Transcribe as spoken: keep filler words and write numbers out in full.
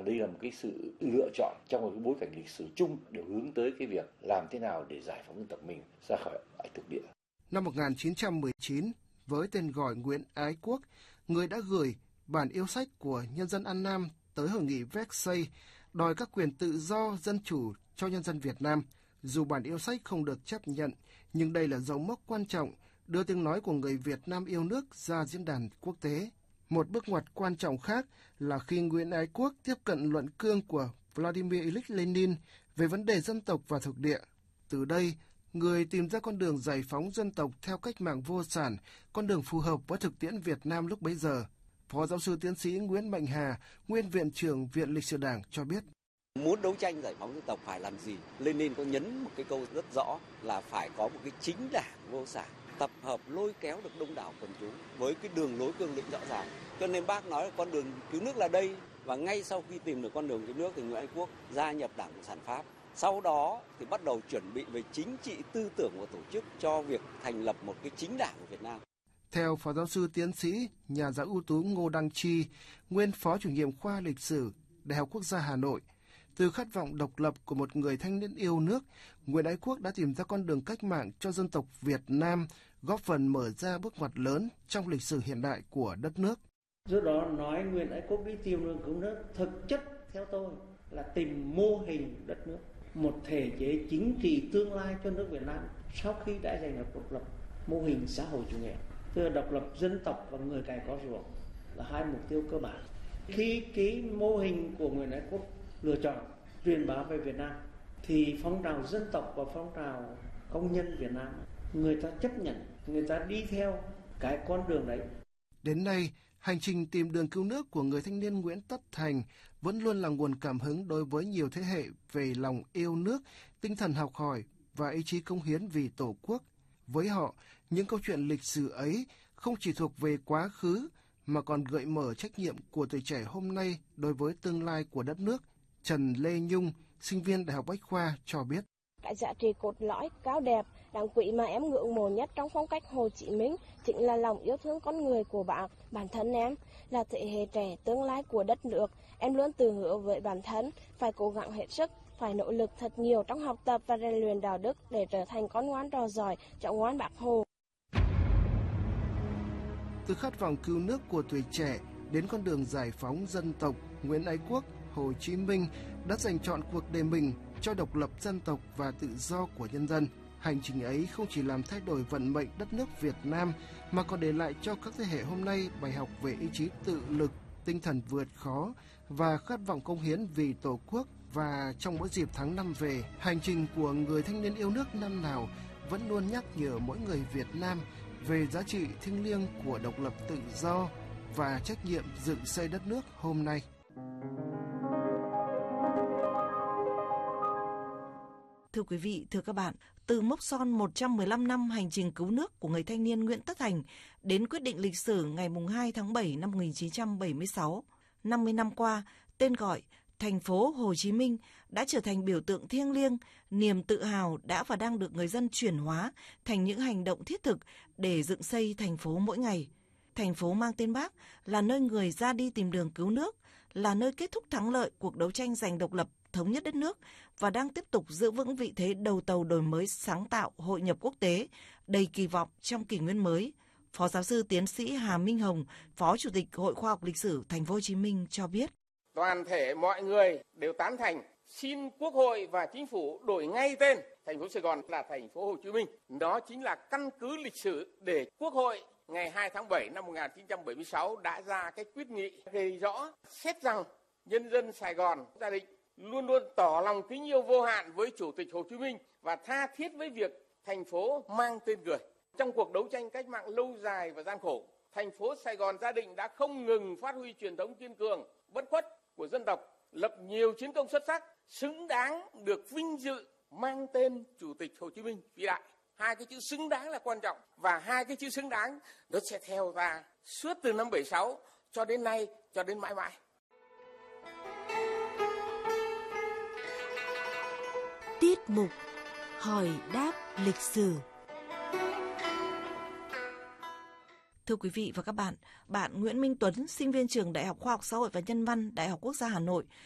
đây là một cái sự lựa chọn trong một cái bối cảnh lịch sử chung để hướng tới cái việc làm thế nào để giải phóng dân tộc mình ra khỏi ách thực địa. Năm một nghìn chín trăm mười chín, với tên gọi Nguyễn Ái Quốc, người đã gửi bản yêu sách của nhân dân An Nam tới hội nghị Versailles đòi các quyền tự do, dân chủ cho nhân dân Việt Nam. Dù bản yêu sách không được chấp nhận, nhưng đây là dấu mốc quan trọng đưa tiếng nói của người Việt Nam yêu nước ra diễn đàn quốc tế. Một bước ngoặt quan trọng khác là khi Nguyễn Ái Quốc tiếp cận luận cương của Vladimir Ilyich Lenin về vấn đề dân tộc và thuộc địa. Từ đây, người tìm ra con đường giải phóng dân tộc theo cách mạng vô sản, con đường phù hợp với thực tiễn Việt Nam lúc bấy giờ. Phó giáo sư tiến sĩ Nguyễn Mạnh Hà, nguyên viện trưởng Viện Lịch sử Đảng cho biết. Muốn đấu tranh giải phóng dân tộc phải làm gì? Lenin có nhấn một cái câu rất rõ là phải có một cái chính đảng vô sản, tập hợp lôi kéo được đông đảo quần chúng với cái đường lối cương lĩnh rõ ràng. Cho nên bác nói là con đường cứu nước là đây, và ngay sau khi tìm được con đường cứu nước thì Nguyễn Ái Quốc gia nhập Đảng Cộng sản Pháp. Sau đó thì bắt đầu chuẩn bị về chính trị, tư tưởng và tổ chức cho việc thành lập một cái chính đảng của Việt Nam. Theo Phó giáo sư tiến sĩ, nhà giáo ưu tú Ngô Đăng Chi, nguyên Phó chủ nhiệm khoa lịch sử, Đại học Quốc gia Hà Nội, từ khát vọng độc lập của một người thanh niên yêu nước, Nguyễn Ái Quốc đã tìm ra con đường cách mạng cho dân tộc Việt Nam, góp phần mở ra bước ngoặt lớn trong lịch sử hiện đại của đất nước. Do đó nói Nguyễn Ái Quốc đi tìm đường cứu nước, thực chất theo tôi là tìm mô hình đất nước, một thể chế chính trị tương lai cho nước Việt Nam sau khi đã giành được độc lập, mô hình xã hội chủ nghĩa, tức là độc lập dân tộc và người cày có ruộng là hai mục tiêu cơ bản. Khi cái mô hình của Nguyễn Ái Quốc lựa chọn truyền bá về Việt Nam thì phong trào dân tộc và phong trào công nhân Việt Nam người ta chấp nhận, người ta đi theo cái con đường đấy. Đến nay, hành trình tìm đường cứu nước của người thanh niên Nguyễn Tất Thành vẫn luôn là nguồn cảm hứng đối với nhiều thế hệ về lòng yêu nước, tinh thần học hỏi và ý chí cống hiến vì Tổ quốc. Với họ, những câu chuyện lịch sử ấy không chỉ thuộc về quá khứ mà còn gợi mở trách nhiệm của tuổi trẻ hôm nay đối với tương lai của đất nước. Trần Lê Nhung, sinh viên Đại học Bách Khoa cho biết. Cái giá trị cốt lõi cao đẹp, đáng quý mà em ngưỡng mộ nhất trong phong cách Hồ Chí Minh chính là lòng yêu thương con người của bạn. Bản thân em là thế hệ trẻ tương lai của đất nước. Em luôn tự hứa với bản thân phải cố gắng hết sức, phải nỗ lực thật nhiều trong học tập và rèn luyện đạo đức để trở thành con ngoan trò giỏi, cháu ngoan Bác Hồ. Từ khát vọng cứu nước của tuổi trẻ đến con đường giải phóng dân tộc, Nguyễn Ái Quốc, Hồ Chí Minh đã dành trọn cuộc đời mình cho độc lập dân tộc và tự do của nhân dân. Hành trình ấy không chỉ làm thay đổi vận mệnh đất nước Việt Nam mà còn để lại cho các thế hệ hôm nay bài học về ý chí tự lực, tinh thần vượt khó và khát vọng cống hiến vì Tổ quốc. Và trong mỗi dịp tháng năm về, hành trình của người thanh niên yêu nước năm nào vẫn luôn nhắc nhở mỗi người Việt Nam về giá trị thiêng liêng của độc lập tự do và trách nhiệm dựng xây đất nước hôm nay. Thưa quý vị, thưa các bạn, từ mốc son một trăm mười lăm năm hành trình cứu nước của người thanh niên Nguyễn Tất Thành đến quyết định lịch sử ngày hai tháng bảy năm một nghìn chín trăm bảy mươi sáu, năm mươi năm qua, tên gọi thành phố Hồ Chí Minh đã trở thành biểu tượng thiêng liêng, niềm tự hào đã và đang được người dân chuyển hóa thành những hành động thiết thực để dựng xây thành phố mỗi ngày. Thành phố mang tên Bác là nơi người ra đi tìm đường cứu nước, là nơi kết thúc thắng lợi cuộc đấu tranh giành độc lập, thống nhất đất nước và đang tiếp tục giữ vững vị thế đầu tàu đổi mới sáng tạo, hội nhập quốc tế, đầy kỳ vọng trong kỷ nguyên mới. Phó giáo sư tiến sĩ Hà Minh Hồng, Phó Chủ tịch Hội Khoa học Lịch sử Thành phố Hồ Chí Minh cho biết. Toàn thể mọi người đều tán thành xin Quốc hội và Chính phủ đổi ngay tên thành phố Sài Gòn là thành phố Hồ Chí Minh. Đó chính là căn cứ lịch sử để Quốc hội ngày hai tháng bảy năm một nghìn chín trăm bảy mươi sáu đã ra cái quyết nghị ghi rõ xét rằng nhân dân Sài Gòn gia đình luôn luôn tỏ lòng kính yêu vô hạn với Chủ tịch Hồ Chí Minh và tha thiết với việc thành phố mang tên người. Trong cuộc đấu tranh cách mạng lâu dài và gian khổ, thành phố Sài Gòn gia đình đã không ngừng phát huy truyền thống kiên cường, bất khuất của dân tộc, lập nhiều chiến công xuất sắc, xứng đáng được vinh dự mang tên Chủ tịch Hồ Chí Minh vĩ đại. Hai cái chữ xứng đáng là quan trọng và hai cái chữ xứng đáng nó sẽ theo ta suốt từ năm bảy sáu cho đến nay, cho đến mãi mãi. Tiết mục Hỏi đáp lịch sử. Thưa quý vị và các bạn, bạn Nguyễn Minh Tuấn, sinh viên trường Đại học Khoa học Xã hội và Nhân văn, Đại học Quốc gia Hà Nội,